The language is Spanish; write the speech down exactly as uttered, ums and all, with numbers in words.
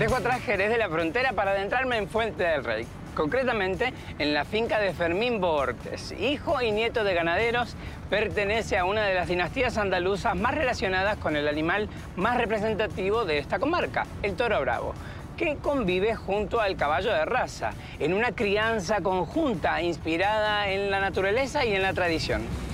Dejo atrás Jerez de la Frontera para adentrarme en Fuente del Rey, concretamente en la finca de Fermín Borges, hijo y nieto de ganaderos. Pertenece a una de las dinastías andaluzas más relacionadas con el animal más representativo de esta comarca, el toro bravo, que convive junto al caballo de raza, en una crianza conjunta inspirada en la naturaleza y en la tradición.